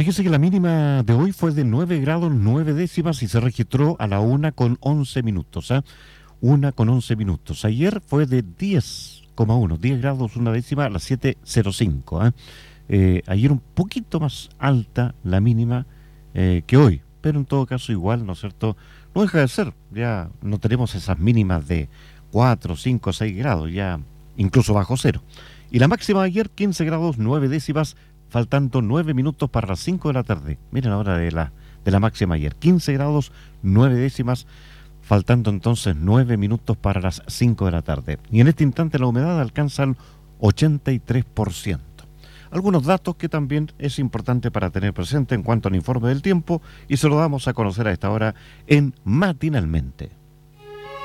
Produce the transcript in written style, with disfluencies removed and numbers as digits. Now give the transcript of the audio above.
Fíjese que la mínima de hoy fue de 9 grados 9 décimas y se registró a la 1:11. 1:11. Ayer fue de 10,1, 10 grados 1 décima a las 7:05. Ayer un poquito más alta la mínima que hoy, pero en todo caso igual, ¿no es cierto? No deja de ser, ya no tenemos esas mínimas de 4, 5, 6 grados, ya incluso bajo cero. Y la máxima de ayer, 15 grados 9 décimas, faltando 9 minutos para las 5 de la tarde. Miren ahora de la máxima ayer, 15 grados 9 décimas, faltando entonces 9 minutos para las 5 de la tarde. Y en este instante la humedad alcanza el 83%. Algunos datos que también es importante para tener presente en cuanto al informe del tiempo, y se lo damos a conocer a esta hora en Matinalmente.